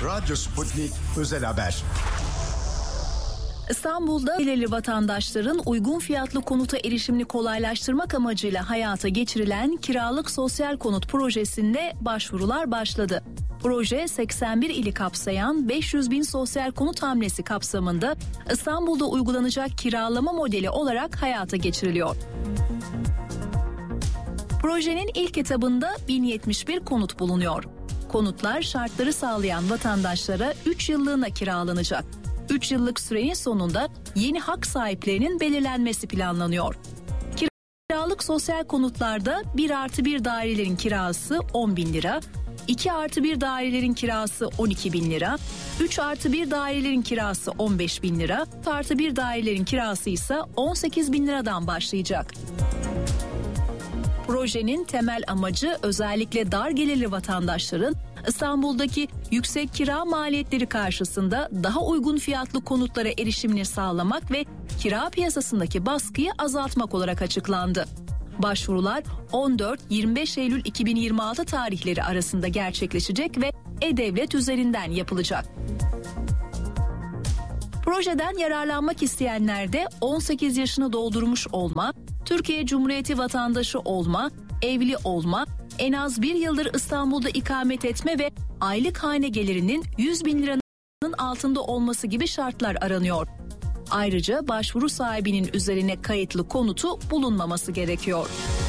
Radyo Sputnik Özel Haber. İstanbul'da belirli vatandaşların uygun fiyatlı konuta erişimini kolaylaştırmak amacıyla hayata geçirilen kiralık sosyal konut projesinde başvurular başladı. Proje 81 ili kapsayan 500 bin sosyal konut hamlesi kapsamında İstanbul'da uygulanacak kiralama modeli olarak hayata geçiriliyor. Projenin ilk etabında 1071 konut bulunuyor. Konutlar şartları sağlayan vatandaşlara 3 yıllığına kiralanacak. 3 yıllık sürenin sonunda yeni hak sahiplerinin belirlenmesi planlanıyor. Kiralık sosyal konutlarda 1+1 dairelerin kirası 10 bin lira, 2+1 dairelerin kirası 12 bin lira, 3+1 dairelerin kirası 15 bin lira, 4+1 dairelerin kirası ise 18 bin liradan başlayacak. Projenin temel amacı özellikle dar gelirli vatandaşların İstanbul'daki yüksek kira maliyetleri karşısında daha uygun fiyatlı konutlara erişimini sağlamak ve kira piyasasındaki baskıyı azaltmak olarak açıklandı. Başvurular 14-25 Eylül 2026 tarihleri arasında gerçekleşecek ve E-Devlet üzerinden yapılacak. Projeden yararlanmak isteyenler de 18 yaşını doldurmuş olma, Türkiye Cumhuriyeti vatandaşı olma, evli olma, en az bir yıldır İstanbul'da ikamet etme ve aylık hane gelirinin 100 bin liranın altında olması gibi şartlar aranıyor. Ayrıca başvuru sahibinin üzerine kayıtlı konutu bulunmaması gerekiyor.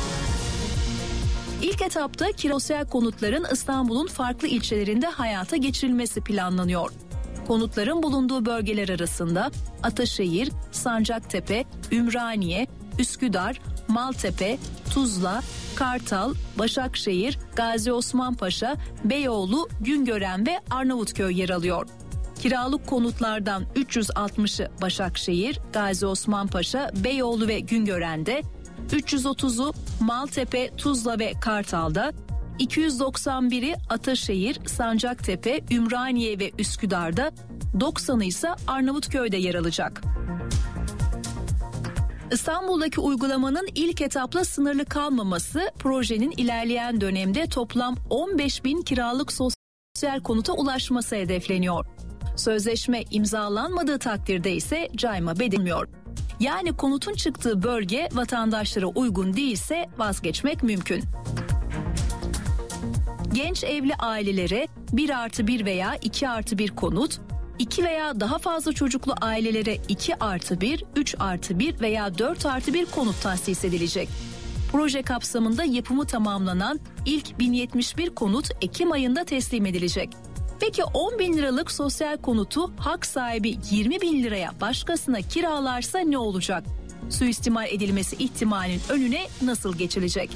İlk etapta sosyal konutların İstanbul'un farklı ilçelerinde hayata geçirilmesi planlanıyor. Konutların bulunduğu bölgeler arasında Ataşehir, Sancaktepe, Ümraniye, Üsküdar, Maltepe, Tuzla, Kartal, Başakşehir, Gazi Osman Paşa, Beyoğlu, Güngören ve Arnavutköy yer alıyor. Kiralık konutlardan 360'ı Başakşehir, Gazi Osman Paşa, Beyoğlu ve Güngören'de, 330'u Maltepe, Tuzla ve Kartal'da, 291'i Ataşehir, Sancaktepe, Ümraniye ve Üsküdar'da, 90'ı ise Arnavutköy'de yer alacak. İstanbul'daki uygulamanın ilk etapla sınırlı kalmaması, projenin ilerleyen dönemde toplam 15 bin kiralık sosyal konuta ulaşması hedefleniyor. Sözleşme imzalanmadığı takdirde ise cayma bedilmiyor. Yani konutun çıktığı bölge vatandaşlara uygun değilse vazgeçmek mümkün. Genç evli ailelere 1+1 veya 2+1 konut, 2 veya daha fazla çocuklu ailelere 2+1, 3+1 veya 4+1 konut tahsis edilecek. Proje kapsamında yapımı tamamlanan ilk 1071 konut Ekim ayında teslim edilecek. Peki 10 bin liralık sosyal konutu hak sahibi 20 bin liraya başkasına kiralarsa ne olacak? Suistimal edilmesi ihtimalinin önüne nasıl geçilecek?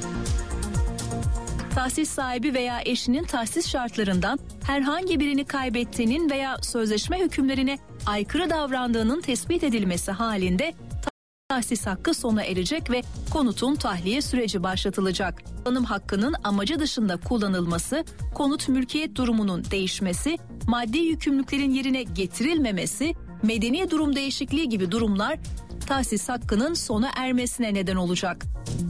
Tahsis sahibi veya eşinin tahsis şartlarından herhangi birini kaybettiğinin veya sözleşme hükümlerine aykırı davrandığının tespit edilmesi halinde tahsis hakkı sona erecek ve konutun tahliye süreci başlatılacak. Kullanım hakkının amacı dışında kullanılması, konut mülkiyet durumunun değişmesi, maddi yükümlülüklerin yerine getirilmemesi, medeni durum değişikliği gibi durumlar tahsis hakkının sona ermesine neden olacak.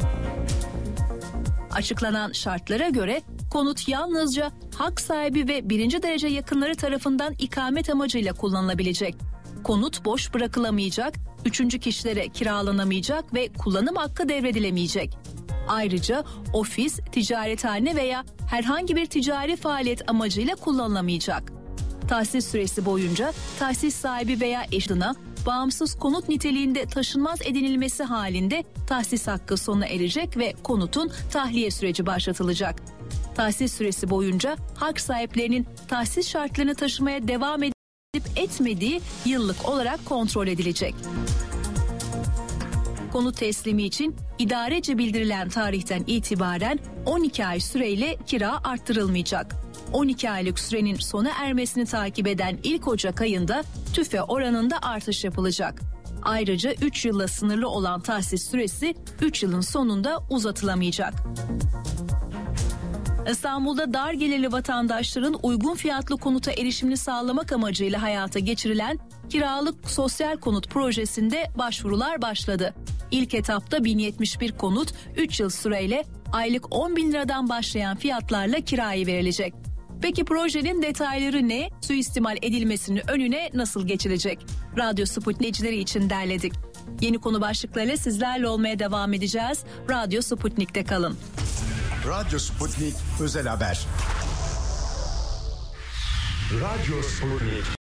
Açıklanan şartlara göre konut yalnızca hak sahibi ve birinci derece yakınları tarafından ikamet amacıyla kullanılabilecek. Konut boş bırakılamayacak, üçüncü kişilere kiralanamayacak ve kullanım hakkı devredilemeyecek. Ayrıca ofis, ticarethane veya herhangi bir ticari faaliyet amacıyla kullanılamayacak. Tahsis süresi boyunca tahsis sahibi veya eşine bağımsız konut niteliğinde taşınmaz edinilmesi halinde tahsis hakkı sona erecek ve konutun tahliye süreci başlatılacak. Tahsis süresi boyunca hak sahiplerinin tahsis şartlarını taşımaya devam edip etmediği yıllık olarak kontrol edilecek. Konut teslimi için idarece bildirilen tarihten itibaren 12 ay süreyle kira arttırılmayacak. 12 aylık sürenin sona ermesini takip eden ilk Ocak ayında tüfe oranında artış yapılacak. Ayrıca 3 yılla sınırlı olan tahsis süresi 3 yılın sonunda uzatılamayacak. İstanbul'da dar gelirli vatandaşların uygun fiyatlı konuta erişimini sağlamak amacıyla hayata geçirilen kiralık sosyal konut projesinde başvurular başladı. İlk etapta 1071 konut 3 yıl süreyle aylık 10 bin liradan başlayan fiyatlarla kiraya verilecek. Peki projenin detayları ne? Suistimal edilmesinin önüne nasıl geçilecek? Radyo Sputnik'cileri için derledik. Yeni konu başlıklarıyla sizlerle olmaya devam edeceğiz. Radyo Sputnik'te kalın. Radyo Sputnik Özel Haber. Radyo Sputnik.